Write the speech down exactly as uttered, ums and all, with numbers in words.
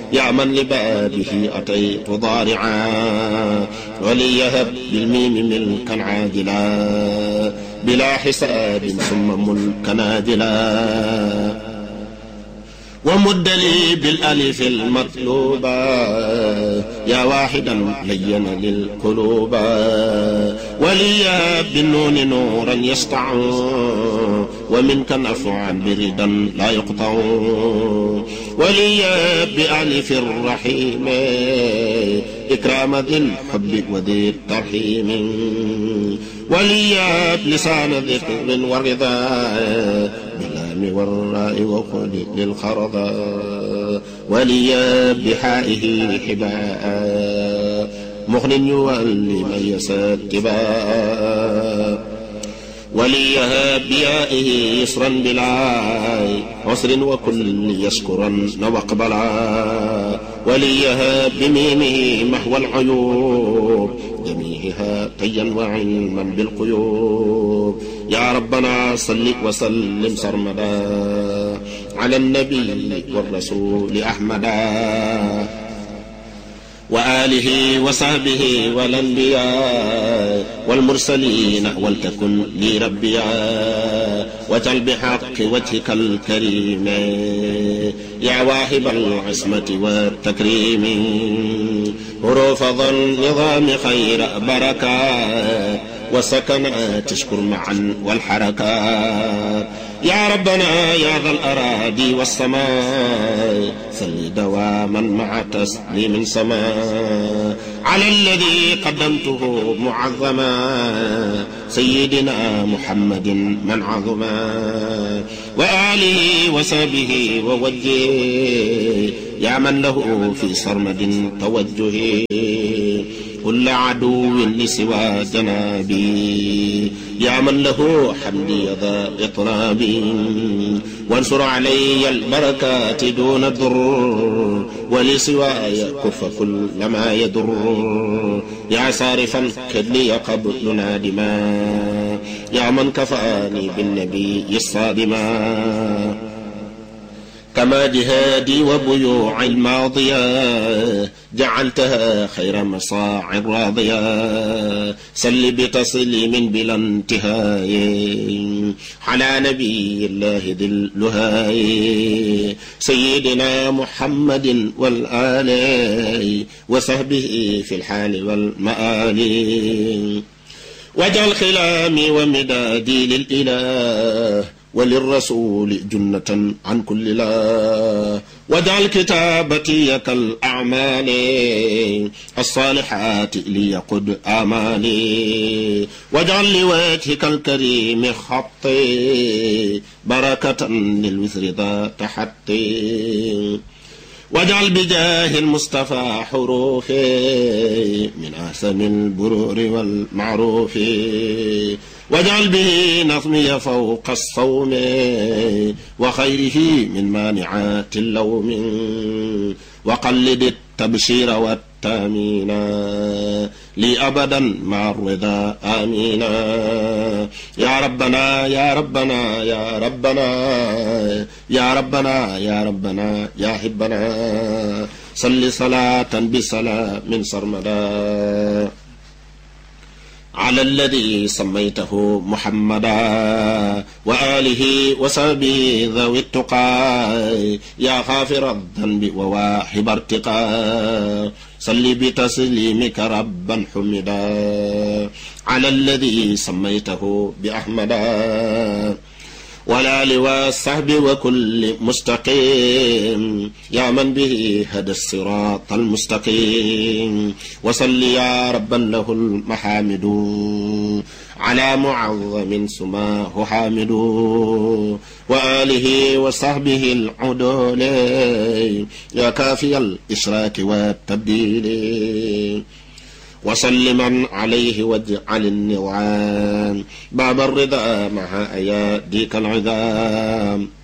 يا من لبابه أتيت ضارعا وليهب بالميم ملكا عاجلا بلا حساب ثم ملكا نادلا ومد لي بالألف المطلوبة يا واحدا لين للقلوب وليا بالنون نورا يسطع ومنك نفعا بردا لا يقطع وليا بألف الرحيم إكرام ذي الحب وذي الترحيم وليا بلسان ذكر والرضا والراء وخلق للخرضا وليا بحائه حباء مغن يولي من يساد كباء وليها بيائه يسرا بلا عسر وكل يشكرا واقبلا وليها بميمه محو العيوب جميعها طيا وعلما بالقيوب يا ربنا صل وسلم سرمدا على النبي والرسول أحمدا وآله وصحبه والأنبياء والمرسلين ولتكن لي ربيا واجعل بحق وجهك الكريم يا واهب العصمة والتكريم حروف ذا النظام خير بركات وسكنات تشكر معا والحركات يا ربنا يا ذا الأراضي والسماء صل دواما مع تسليم سماء على الذي قدمته معظما سيدنا محمد من عظما وآله وصحبه ووجه يا من له في صرمد توجه كل عدو لسوى جنابي يا من له حمدي ذا إطنابي وانصر علي البركات دون الضر ولسواي كف كل ما يضر يا صارفا كدلي قبل نادما يا من كفاني بالنبي الصادما كما جهادي وبيوع الماضية جعلتها خير مصاع راضية سل بتسليم بلا انتهاء على نبي الله ذي اللهاي سيدنا محمد والآل وصحبه في الحال والمآل واجعل خلامي ومدادي للإله وللرسول جنة عن كل لا واجعل كتابتي كالأعمال الصالحات ليقد آمالي واجعل لوجهك الكريم خطي بركة للوثر ذات حطي واجعل بجاه المصطفى حروفي من أحسن البرور والمعروف واجعل به نظمي فوق الصوم وخيره من مانعات اللوم وقلد التبشير والتامين لي أبدا مع الرضا آمينا يا ربنا يا ربنا يا ربنا يا ربنا يا ربنا يا حبنا صل صلاة بسلام سرمدا على الذي سميته محمدا وآله وصحبه ذوي التقى يا غافر الذنب وواهب ارتقى صل بتسليمك ربا حمدا على الذي سميته بأحمدا والآل والصحب وكل مستقيم يا من به هدى الصراط المستقيم وصل يا ربا له المحامد على معظم سماه حامد وآله وصحبه العدول يا كافي الإشراك والتبديل وسلما عليه واجعل النظام باب الرضا مع أياديك العظام